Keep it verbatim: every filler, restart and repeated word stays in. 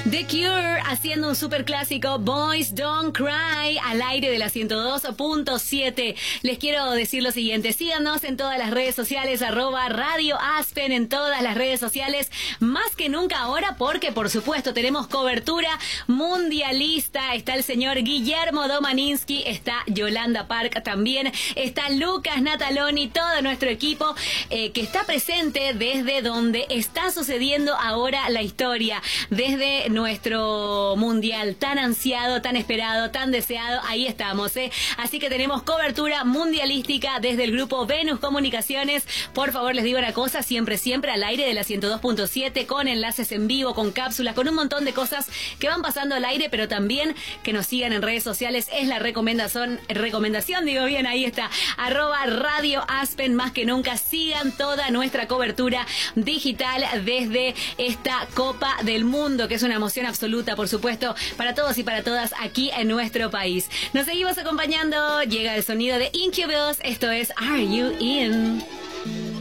The Cure haciendo un super clásico, Boys Don't Cry, al aire de la ciento dos punto siete. Les quiero decir lo siguiente, síganos en todas las redes sociales, arroba Radio Aspen en todas las redes sociales, más que nunca ahora porque por supuesto tenemos cobertura mundialista. Está el señor Guillermo Domaninsky, está Yolanda Park también, está Lucas Nataloni, todo nuestro equipo eh, que está presente desde donde está sucediendo ahora la historia, desde nuestro mundial tan ansiado, tan esperado, tan deseado. Ahí estamos, ¿eh? Así que tenemos cobertura mundialística desde el grupo Venus Comunicaciones. Por favor, les digo una cosa, siempre, siempre al aire de la ciento dos punto siete, con enlaces en vivo, con cápsulas, con un montón de cosas que van pasando al aire, pero también que nos sigan en redes sociales. Es la recomendación, recomendación, digo bien, ahí está, arroba Radio Aspen, más que nunca. Sigan toda nuestra cobertura digital desde esta Copa del Mundo, que es una emoción absoluta, por supuesto, para todos y para todas aquí en nuestro país. Nos seguimos acompañando, llega el sonido de Incubus, esto es Are You In?